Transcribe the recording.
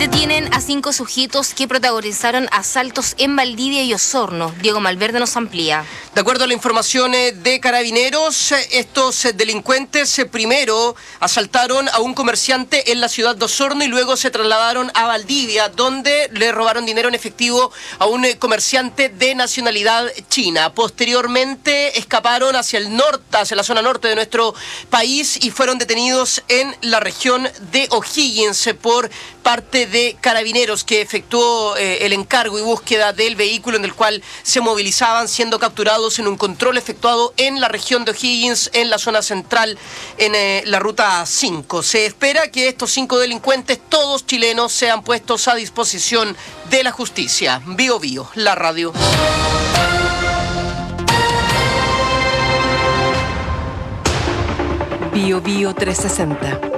Detienen a 5 sujetos que protagonizaron asaltos en Valdivia y Osorno. Diego Malverde nos amplía. De acuerdo a la información de Carabineros, estos delincuentes primero asaltaron a un comerciante en la ciudad de Osorno y luego se trasladaron a Valdivia, donde le robaron dinero en efectivo a un comerciante de nacionalidad china. Posteriormente escaparon hacia el norte, hacia la zona norte de nuestro país y fueron detenidos en la región de O'Higgins por parte de Carabineros, que efectuó el encargo y búsqueda del vehículo en el cual se movilizaban, siendo capturados en un control efectuado en la región de O'Higgins, en la zona central, en la ruta 5. Se espera que estos 5 delincuentes, todos chilenos, sean puestos a disposición de la justicia. Bio Bio, la radio. Bio Bio 360.